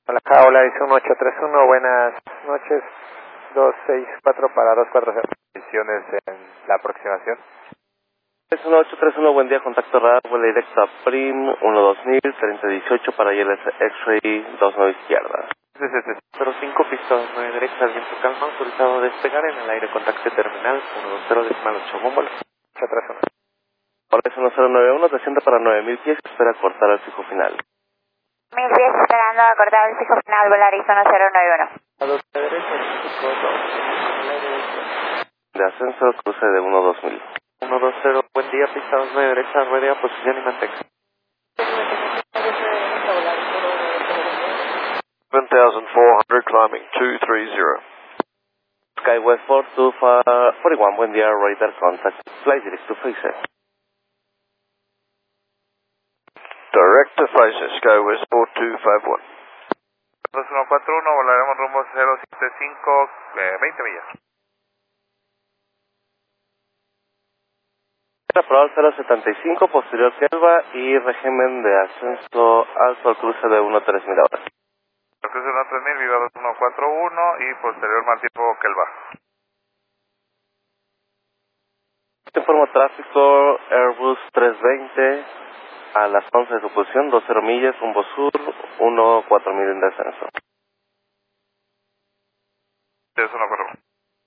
Hola, hola, es 1831, buenas noches, 264 para 240. Condiciones en la aproximación. Es 1831, buen día, contacto radar, vuela directo a PRIM 12000, 3018 para ILS X-Ray 29 izquierda. 05, pista 9 derecha, viento calma, autorizado a despegar en el aire, contacto terminal 120.8, bómbolo. 1831. Ahora es 1091, desciende para 9000 pies, espera cortar al fijo final. 1000 pies esperando a cortar el fijo final, Volaris 1091. A 2 de derecha, 5, De ascenso, cruce de 12000. 120, buen día, pista 29 derecha, rueda, posición y mantenga. 7,400 climbing 230. Skywest 4241, buen día, radar contact, fly direct to Fraser. Direct to Fraser, Skywest 4251. 2141, volaremos rumbo 075, 20 millas. Aprobado 075, posterior Kelva y régimen de ascenso alto al cruce de 13000 horas. Cruce 13000, viva 2141 y posterior mal tiempo que el bajo. Te informo tráfico Airbus 320 a las 11 de su posición, 20 millas, rumbo sur, 14000 en descenso. Es 141.